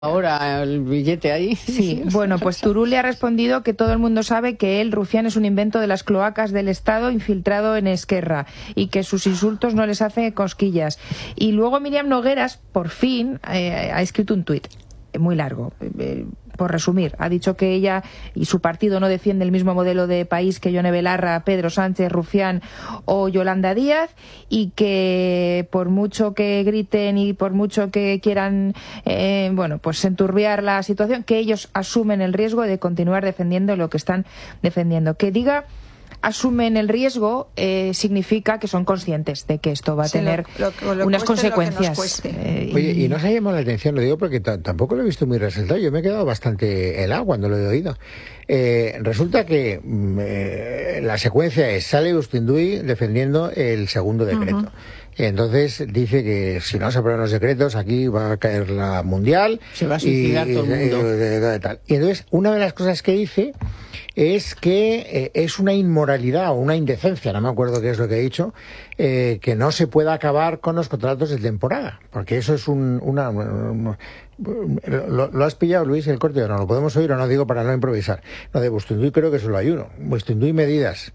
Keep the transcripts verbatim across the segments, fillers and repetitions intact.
Ahora el billete ahí. Sí, bueno, pues Turull le ha respondido que todo el mundo sabe que él, Rufián, es un invento de las cloacas del Estado infiltrado en Esquerra y que sus insultos no les hace cosquillas. Y luego Míriam Nogueras, por fin, eh, ha escrito un tuit muy largo. Eh, por resumir, ha dicho que ella y su partido no defiende el mismo modelo de país que Yone Belarra, Pedro Sánchez, Rufián o Yolanda Díaz, y que por mucho que griten y por mucho que quieran eh, bueno, pues enturbiar la situación, que ellos asumen el riesgo de continuar defendiendo lo que están defendiendo. Que diga asumen el riesgo eh, significa que son conscientes de que esto va a sí, tener lo, lo, lo unas consecuencias. Eh, Oye, y no se ha llamado la atención, lo digo porque tampoco lo he visto muy resaltado. Yo me he quedado bastante helado cuando lo he oído. Eh, resulta que eh, la secuencia es: sale Ustinduy defendiendo el segundo decreto. Uh-huh. Entonces dice que si no se aprueban los decretos, aquí va a caer la mundial. Se va a suicidar y, todo el mundo. Y, y, y, tal. Y entonces, una de las cosas que dice es que eh, es una inmoralidad o una indecencia, no me acuerdo qué es lo que he dicho, eh, que no se pueda acabar con los contratos de temporada, porque eso es un, una... una ¿Lo, ¿Lo has pillado, Luis, el corte o no? ¿Lo podemos oír o no? Digo para no improvisar. No, de Ustinduy creo que solo hay uno. Ustinduy medidas.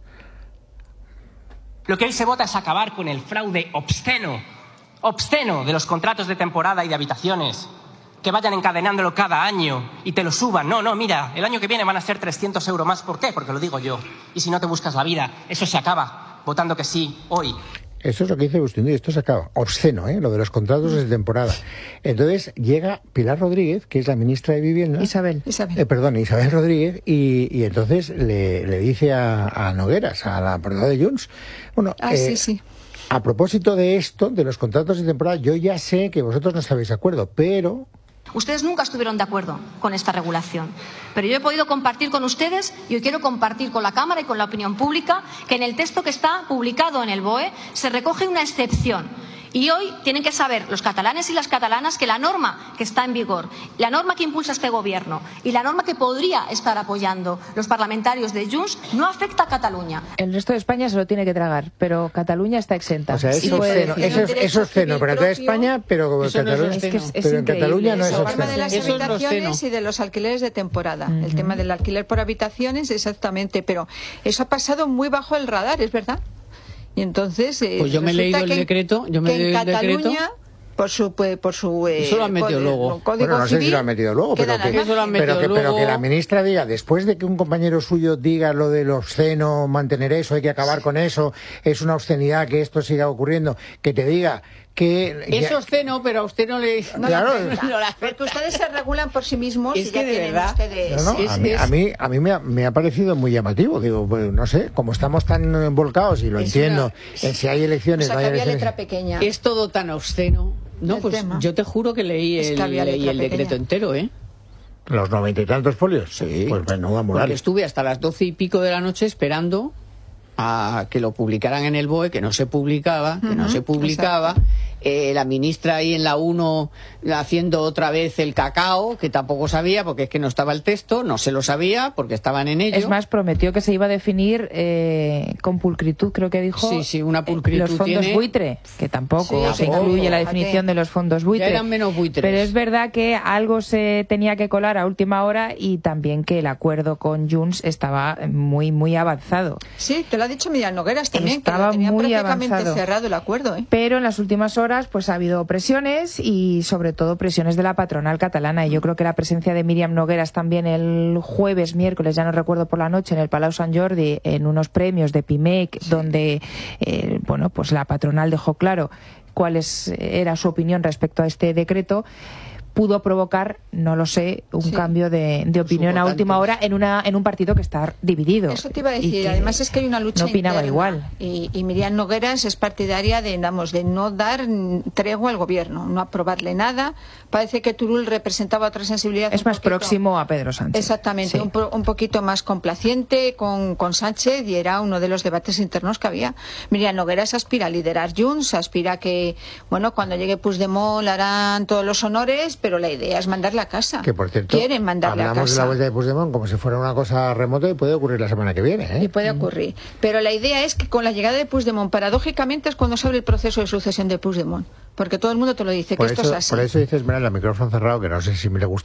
Lo que hoy se vota es acabar con el fraude obsceno, obsceno de los contratos de temporada y de habitaciones, que vayan encadenándolo cada año y te lo suban. No, no, mira, el año que viene van a ser trescientos euros más. ¿Por qué? Porque lo digo yo. Y si no te buscas la vida, eso se acaba votando que sí hoy. Esto es lo que dice Ustinduy, esto se acaba. Obsceno, ¿eh? Lo de los contratos de temporada. Entonces llega Pilar Rodríguez, que es la ministra de Vivienda. Isabel. Isabel. Eh, perdón, Isabel Rodríguez, y, y entonces le, le dice a, a Nogueras, a la portavoz de Junts, bueno, ah, eh, sí, sí. a propósito de esto, de los contratos de temporada, yo ya sé que vosotros no estabais de acuerdo, pero... Ustedes nunca estuvieron de acuerdo con esta regulación, pero yo he podido compartir con ustedes y hoy quiero compartir con la Cámara y con la opinión pública que en el texto que está publicado en el B O E se recoge una excepción. Y hoy tienen que saber los catalanes y las catalanas que la norma que está en vigor, la norma que impulsa este Gobierno y la norma que podría estar apoyando los parlamentarios de Junts no afecta a Cataluña. El resto de España se lo tiene que tragar, pero Cataluña está exenta. O sea, eso, sí, ceno, eso, es, eso es ceno para toda España, pero, Cataluña, no es, es, que es, es pero en Cataluña no es el obsceno. El tema de las eso habitaciones y de los alquileres de temporada. Uh-huh. El tema del alquiler por habitaciones, exactamente, pero eso ha pasado muy bajo el radar, ¿es verdad? Y entonces eh, pues yo me he leído el decreto, yo me he leído el decreto. Por su, por su eh, eso lo han metido luego. Código bueno, no sé civil, si lo han metido luego, pero que, eso lo han metido pero, que, luego. pero que la ministra diga, después de que un compañero suyo diga lo del obsceno, mantener eso, hay que acabar con eso, es una obscenidad que esto siga ocurriendo, que te diga que... Es ya... obsceno, pero a usted no le... No, claro. No, no, porque ustedes se regulan por sí mismos es y que ya de tienen verdad, ustedes... No, no, es, a mí, es... a mí, a mí me, ha, me ha parecido muy llamativo. Digo, pues, no sé, como estamos tan volcados, y lo es entiendo, una... en si hay elecciones... O sea, no hay que había elecciones... letra pequeña. Es todo tan obsceno. No, el pues tema. Yo te juro que leí el, que leí el decreto entero, ¿eh? ¿Los noventa y tantos folios? Sí. Pues menuda moral. Porque estuve hasta las doce y pico de la noche esperando a que lo publicaran en el B O E, que no se publicaba, que uh-huh. no se publicaba. Eh, la ministra ahí en la uno haciendo otra vez el cacao, que tampoco sabía, porque es que no estaba el texto, no se lo sabía, porque estaban en ello. Es más, prometió que se iba a definir eh, con pulcritud, creo que dijo. Sí, sí, una pulcritud eh, los fondos tiene... buitre, que tampoco sí, se tampoco. incluye la definición de los fondos buitre. Ya eran menos buitres. Pero es verdad que algo se tenía que colar a última hora y también que el acuerdo con Junts estaba muy, muy avanzado. Sí, te lo ha dicho Míriam Nogueras también, estaba que lo tenía muy prácticamente avanzado. cerrado el acuerdo, ¿eh? Pero en las últimas horas pues ha habido presiones y sobre todo presiones de la patronal catalana, y yo creo que la presencia de Míriam Nogueras también el jueves, miércoles, ya no recuerdo, por la noche en el Palau Sant Jordi en unos premios de Pimec, sí. donde eh, bueno, pues la patronal dejó claro cuál es, era su opinión respecto a este decreto, pudo provocar, no lo sé, un sí. cambio de, de opinión a última hora en una en un partido que está dividido. Eso te iba a decir, además es que hay una lucha no opinaba interna, igual. Y, y Míriam Nogueras es partidaria de, digamos, de no dar tregua al gobierno, no aprobarle nada. Parece que Turull representaba otra sensibilidad. Es más poquito, próximo a Pedro Sánchez. Exactamente, sí. un, un poquito más complaciente con, con Sánchez, y era uno de los debates internos que había. Míriam Nogueras aspira a liderar Junts, aspira a que, bueno, cuando llegue Puigdemont le harán todos los honores, pero la idea es mandarla a casa. Que por cierto, quieren mandarle a casa. Hablamos de la vuelta de Puigdemont como si fuera una cosa remota y puede ocurrir la semana que viene, ¿eh? Y puede ocurrir. Pero la idea es que con la llegada de Puigdemont, paradójicamente, es cuando se abre el proceso de sucesión de Puigdemont. Porque todo el mundo te lo dice, por que eso, esto es así. Por eso dices, mira, el micrófono cerrado, que no sé si me le gusta